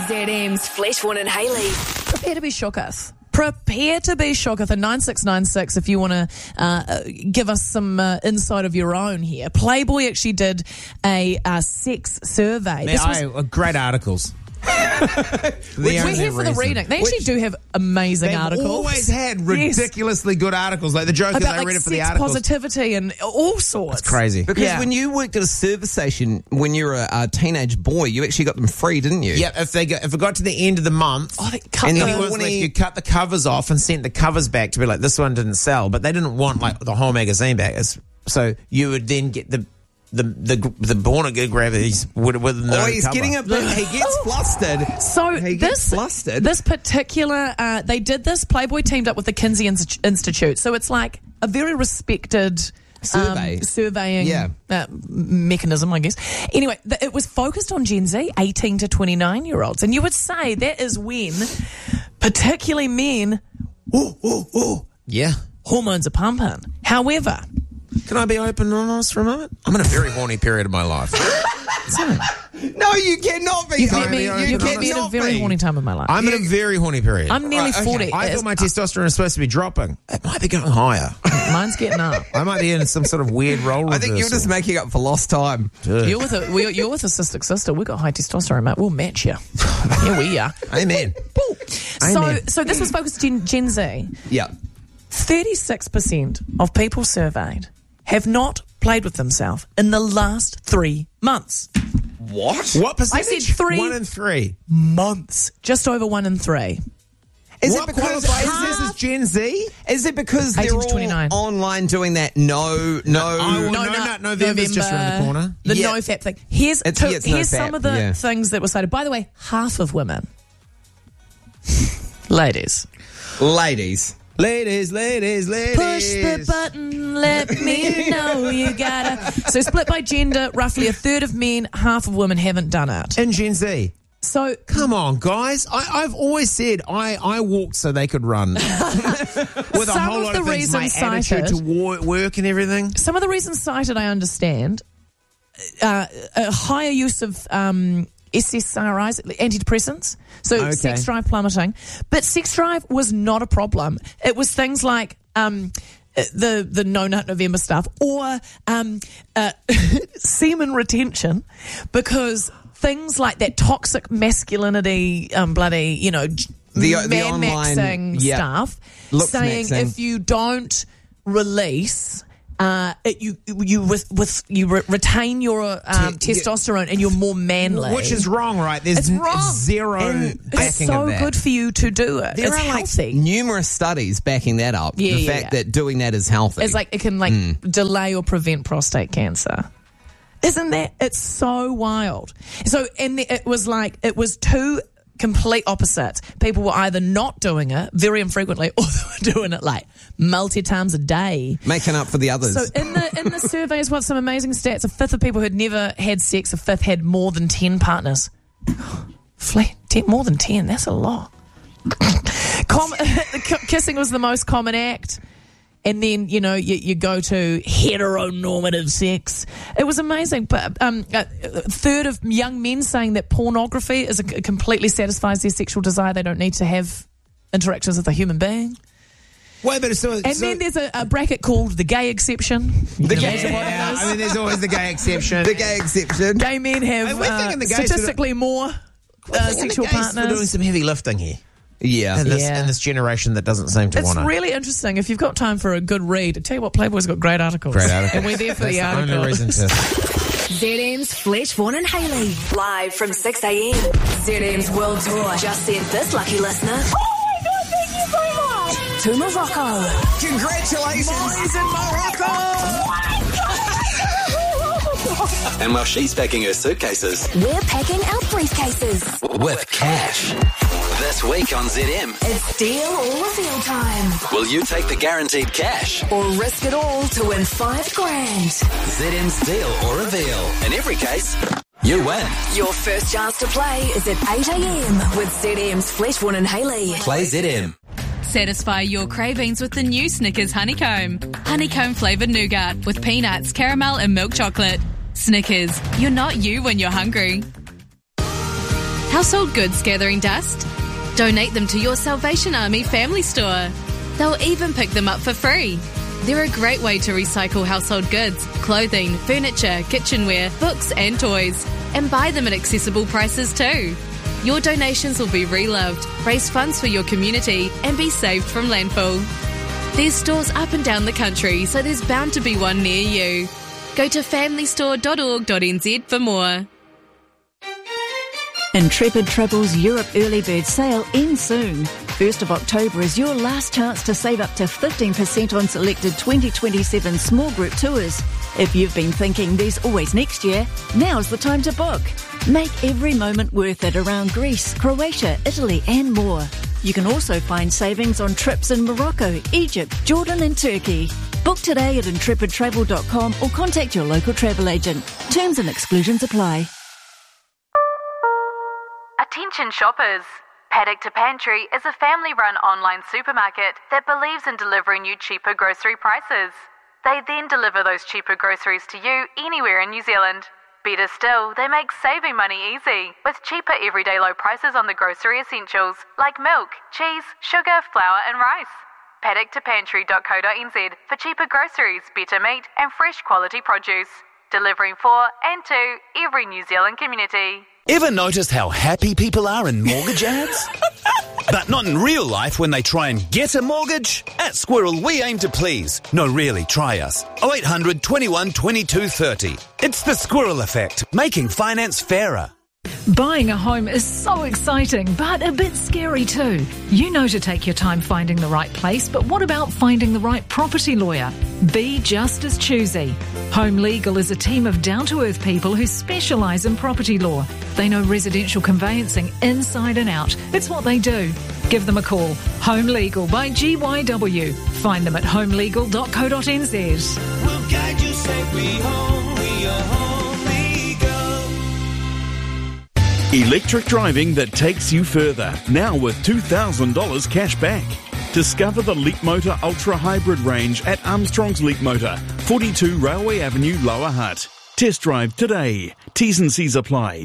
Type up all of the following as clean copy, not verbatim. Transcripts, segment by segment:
ZM's Fleshborn and Hayley. Prepare to be shooketh. Prepare to be shooketh. And 9696, if you want to give us some insight of your own here. Playboy actually did a sex survey. Great articles. We're here for the reading. They actually do have amazing articles. They've always had ridiculously good articles. Like the joke is I read it for the articles. Positivity and all sorts. It's crazy. Because when you worked at a service station when you were a teenage boy, you actually got them free, didn't you? Yeah, if it got to the end of the month, you cut the covers off and sent the covers back to be like, this one didn't sell, but they didn't want like the whole magazine back. So you would then get the Borna grabber with no he's cover. getting a bit. He gets flustered. So this particular, they did this. Playboy teamed up with the Kinsey Institute. So it's like a very respected surveying mechanism, I guess. Anyway, it was focused on Gen Z, 18 to 29-year-olds, and you would say that is when, particularly men, hormones are pumping. However. Can I be open and honest for a moment? I'm in a very horny period of my life. No, you cannot be. You've met me at a very horny time of my life. I'm in a very horny period. I'm nearly 40. I feel my testosterone is supposed to be dropping. It might be going higher. Mine's getting up. I might be in some sort of weird role reversal. I think you're just making up for lost time. You're with a cystic sister. We've got high testosterone, mate. We'll match you. Here we are. Amen. So this was focused on Gen Z. Yeah. 36% of people surveyed have not played with themselves in the last 3 months. What percentage? I said 3 1 in 3 months. Just over 1 in 3. Is it because this is Gen Z? Is it because they're all 29. online doing that? November's just around the corner. The NoFap thing. Here's NoFap, some of the things that were cited. By the way, half of women. Ladies. Ladies. Push the button, let me know you gotta. So split by gender, roughly a third of men, half of women haven't done it. In Gen Z. So come on, guys. I've always said I walked so they could run. With a whole lot of things, my attitude to work and everything. Some of the reasons cited, I understand. A higher use of SSRIs, antidepressants, so sex drive plummeting. But sex drive was not a problem. It was things like the No Nut November stuff or semen retention, because things like that toxic masculinity, the man-maxing stuff, saying if you don't release... you retain your testosterone and you're more manly, which is wrong, right? There's zero backing it's so of that. Good for you to do it. There it's are healthy. Numerous studies backing that up. The fact that doing that is healthy. It's like it can delay or prevent prostate cancer. Isn't that? It's so wild. So it was two complete opposites. People were either not doing it very infrequently, or they were doing it like multi times a day, making up for the others. So in the survey as well, some amazing stats: a fifth of people who'd never had sex, a fifth had more than 10 partners. More than 10. That's a lot. Kissing was the most common act. And then, you go to heteronormative sex. It was amazing. But a third of young men saying that pornography completely satisfies their sexual desire. They don't need to have interactions with a human being. Then there's a bracket called the gay exception. There's always the gay exception. The gay exception. Gay men have statistically more sexual partners. We're doing some heavy lifting here. Yeah. In this generation that doesn't seem to want to. It's really interesting. If you've got time for a good read, I tell you what, Playboy's got great articles. And we're there for the articles. Only reason to. ZM's Fleshborn and Hayley. Live from 6 a.m. ZM's World Tour just sent this lucky listener. Oh my God, thank you so much. To Morocco. Congratulations. Boys in Morocco. And while she's packing her suitcases, we're packing our briefcases. With cash. This week on ZM. It's deal or reveal time. Will you take the guaranteed cash? Or risk it all to win $5,000? ZM's deal or reveal. In every case, you win. Your first chance to play is at 8 a.m. with ZM's Fleshborn and Hayley. Play ZM. Satisfy your cravings with the new Snickers Honeycomb. Honeycomb flavoured nougat with peanuts, caramel and milk chocolate. Snickers, you're not you when you're hungry. Household goods gathering dust? Donate them to your Salvation Army family store. They'll even pick them up for free. They're a great way to recycle household goods, clothing, furniture, kitchenware, books and toys, and buy them at accessible prices too. Your donations will be reloved, raise funds for your community, and be saved from landfill. There's stores up and down the country, so there's bound to be one near you. Go to familystore.org.nz for more. Intrepid Travel's Europe Early Bird Sale ends soon. 1st of October is your last chance to save up to 15% on selected 2027 small group tours. If you've been thinking there's always next year, now's the time to book. Make every moment worth it around Greece, Croatia, Italy and more. You can also find savings on trips in Morocco, Egypt, Jordan and Turkey. Book today at intrepidtravel.com or contact your local travel agent. Terms and exclusions apply. Attention shoppers. Paddock to Pantry is a family-run online supermarket that believes in delivering you cheaper grocery prices. They then deliver those cheaper groceries to you anywhere in New Zealand. Better still, they make saving money easy, with cheaper everyday low prices on the grocery essentials like milk, cheese, sugar, flour and rice. Paddock2pantry.co.nz for cheaper groceries, better meat and fresh quality produce. Delivering for and to every New Zealand community. Ever noticed how happy people are in mortgage ads? But not in real life when they try and get a mortgage? At Squirrel, we aim to please. No, really, try us. 0800 21 22 30. It's the Squirrel effect, making finance fairer. Buying a home is so exciting, but a bit scary too. You know to take your time finding the right place, but what about finding the right property lawyer? Be just as choosy. Home Legal is a team of down-to-earth people who specialise in property law. They know residential conveyancing inside and out. It's what they do. Give them a call. Home Legal by GYW. Find them at homelegal.co.nz. We'll guide you safely home. We are Home Legal. Electric driving that takes you further. Now with $2,000 cash back. Discover the Leapmotor Ultra Hybrid range at Armstrong's Leapmotor, 42 Railway Avenue, Lower Hutt. Test drive today. T's and C's apply.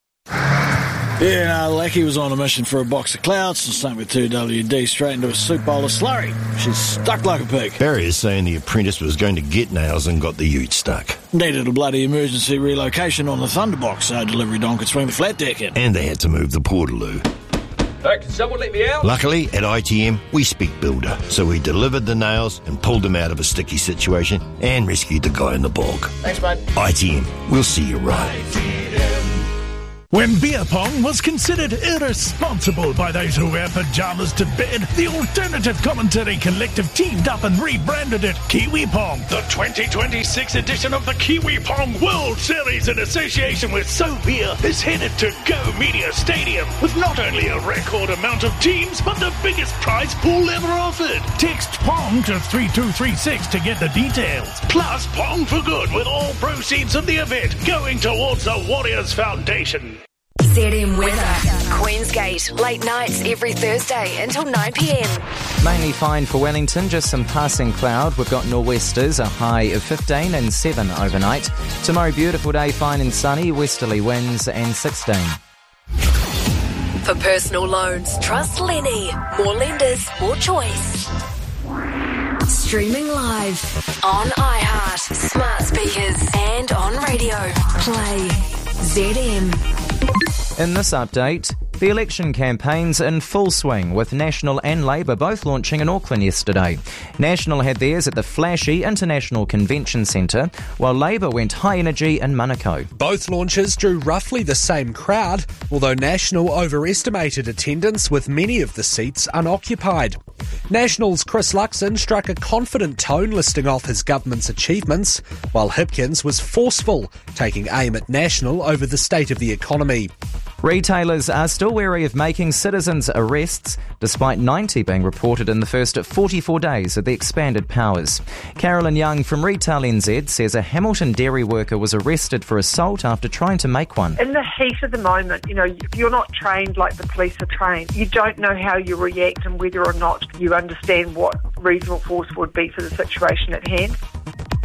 Yeah, Lackey was on a mission for a box of clouds and sunk with 2WD straight into a soup bowl of slurry. She's stuck like a pig. Barry is saying the apprentice was going to get nails and got the ute stuck. Needed a bloody emergency relocation on the Thunderbox so delivery don could swing the flat deck in. And they had to move the portaloo. Hey, can someone let me out? Luckily, at ITM, we speak builder, so we delivered the nails and pulled him out of a sticky situation and rescued the guy in the bog. Thanks, mate. ITM, we'll see you right. When beer pong was considered irresponsible by those who wear pajamas to bed, the Alternative Commentary Collective teamed up and rebranded it Kiwi Pong. The 2026 edition of the Kiwi Pong World Series in association with So Beer is headed to Go Media Stadium with not only a record amount of teams, but the biggest prize pool ever offered. Text Pong to 3236 to get the details. Plus Pong for Good with all proceeds of the event going towards the Warriors Foundation. ZM Weather. Queensgate, late nights every Thursday until 9 p.m. Mainly fine for Wellington, just some passing cloud. We've got nor'westers, a high of 15 and 7 overnight. Tomorrow, beautiful day, fine and sunny, westerly winds and 16. For personal loans, trust Lenny. More lenders, more choice. Streaming live on iHeart, smart speakers and on radio. Play ZM. In this update, the election campaign's in full swing, with National and Labour both launching in Auckland yesterday. National had theirs at the flashy International Convention Centre, while Labour went high energy in Manukau. Both launches drew roughly the same crowd, although National overestimated attendance with many of the seats unoccupied. National's Chris Luxon struck a confident tone listing off his government's achievements, while Hipkins was forceful, taking aim at National over the state of the economy. Retailers are still wary of making citizens' arrests, despite 90 being reported in the first 44 days of the expanded powers. Carolyn Young from Retail NZ says a Hamilton dairy worker was arrested for assault after trying to make one. In the heat of the moment, you're not trained like the police are trained. You don't know how you react and whether or not you understand what reasonable force would be for the situation at hand.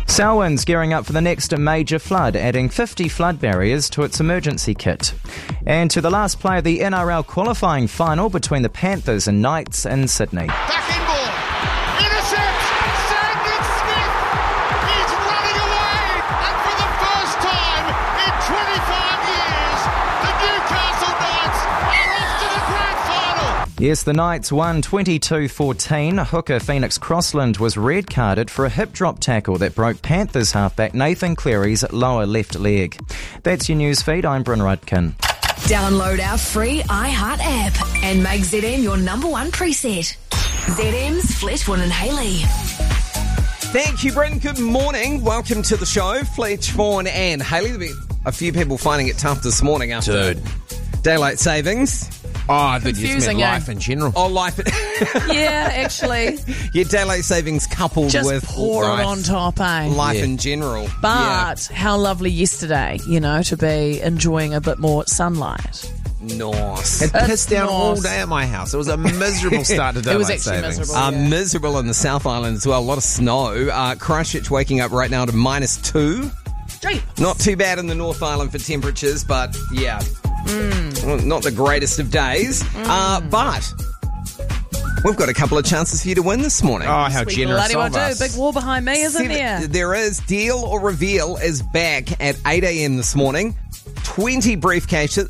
Selwyn's gearing up for the next major flood, adding 50 flood barriers to its emergency kit. And to the last play of the NRL qualifying final between the Panthers and Knights in Sydney. Back in ball. Intercept. Sandon Smith. He's running away. And for the first time in 25 years, the Newcastle Knights are off to the grand final. Yes, the Knights won 22-14. Hooker Phoenix Crossland was red carded for a hip drop tackle that broke Panthers halfback Nathan Cleary's lower left leg. That's your news feed. I'm Bryn Rudkin. Download our free iHeart app and make ZM your number one preset. ZM's Fletchborn and Haley. Thank you, Bryn. Good morning. Welcome to the show. Fletchborn and Haley. There'll be a few people finding it tough this morning after daylight savings. Oh, I thought you just meant life in general. Oh, life. Yeah, actually. Yeah, daylight savings coupled just with pour it on top, eh? Life in general. But how lovely yesterday, to be enjoying a bit more sunlight. Nice. It pissed down all day at my house. It was a miserable start to daylight It was actually savings. miserable. Miserable in the South Island as well. A lot of snow. Christchurch waking up right now to -2. Not too bad in the North Island for temperatures, but yeah. Well, not the greatest of days. But we've got a couple of chances for you to win this morning. Oh, how generous of us. Big war behind me, isn't there? There is. Deal or Reveal is back at 8 a.m. this morning. 20 briefcases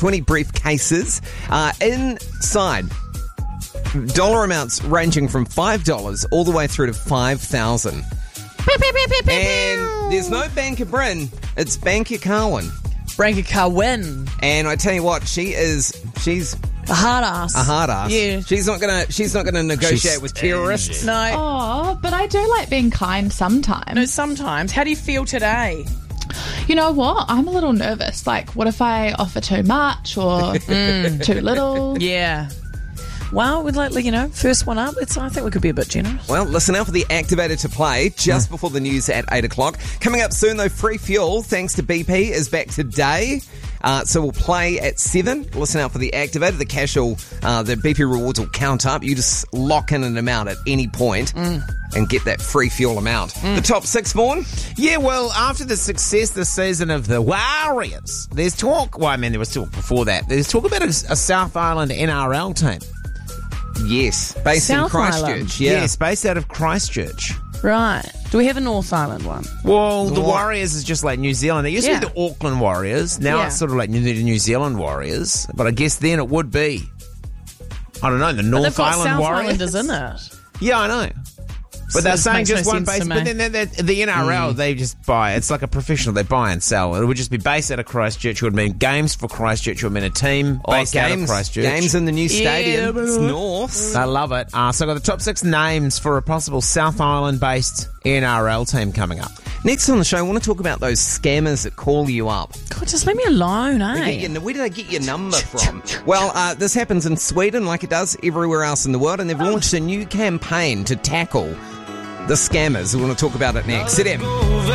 inside. Dollar amounts ranging from $5 all the way through to $5,000. And there's no Banker Bryn. It's Banker Carwin. Banker Carwin. And I tell you what, she's a hard ass. A hard ass. Yeah. She's not gonna negotiate with terrorists. No. Oh, but I do like being kind sometimes. No, sometimes. How do you feel today? You know what? I'm a little nervous. Like, what if I offer too much or too little? Yeah. Well, we'd like, first one up. I think we could be a bit generous. Well, listen out for the activator to play just before the news at 8 o'clock. Coming up soon, though, free fuel, thanks to BP, is back today. So we'll play at 7. Listen out for the activator. The cash the BP rewards will count up. You just lock in an amount at any point and get that free fuel amount. The top 6, Vaughan? Yeah, well, after the success this season of the Warriors, there's talk, there was talk before that. There's talk about a South Island NRL team. Yes, based in Christchurch. Yeah. Yes, based out of Christchurch. Right. Do we have a North Island one? Well, the Warriors is just like New Zealand. It used to be the Auckland Warriors. Now it's sort of like the New Zealand Warriors. But I guess then it would be, I don't know, the North Island South Warriors. Islanders in it. Yeah, I know. But they're saying just one base. But then the NRL, they just buy. It's like a professional. They buy and sell. It would just be based out of Christchurch. It would mean games for Christchurch. It would mean a team based out of Christchurch. Games in the new stadium. Yeah, it's North. I love it. So I've got the top 6 names for a possible South Island-based NRL team coming up. Next on the show, I want to talk about those scammers that call you up. God, just leave me alone, eh? Where did they get your number from? Well, this happens in Sweden like it does everywhere else in the world, and they've launched a new campaign to tackle the scammers. We want to talk about it next. Sit in.